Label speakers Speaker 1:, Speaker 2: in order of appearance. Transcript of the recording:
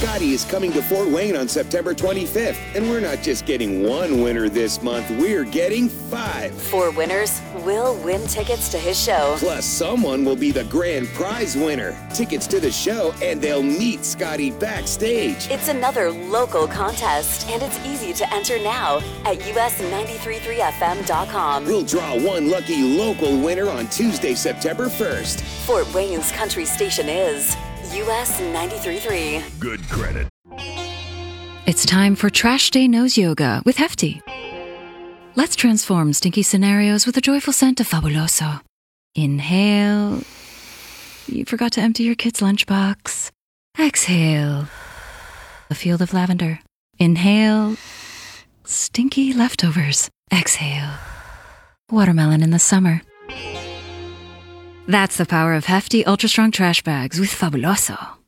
Speaker 1: Scotty is coming to Fort Wayne on September 25th. And we're not just getting one winner this month, we're getting 5.
Speaker 2: 4 winners will win tickets to his show.
Speaker 1: Plus, someone will be the grand prize winner. Tickets to the show, and they'll meet Scotty backstage.
Speaker 2: It's another local contest, and it's easy to enter now at us933fm.com.
Speaker 1: We'll draw one lucky local winner on Tuesday, September 1st.
Speaker 2: Fort Wayne's country station is US 93.3.
Speaker 3: Good credit.
Speaker 4: It's time for Trash Day Nose Yoga with Hefty. Let's transform stinky scenarios with a joyful scent of Fabuloso. Inhale. You forgot to empty your kid's lunchbox. Exhale. A field of lavender. Inhale. Stinky leftovers. Exhale. Watermelon in the summer. That's the power of Hefty Ultra Strong Trash Bags with Fabuloso.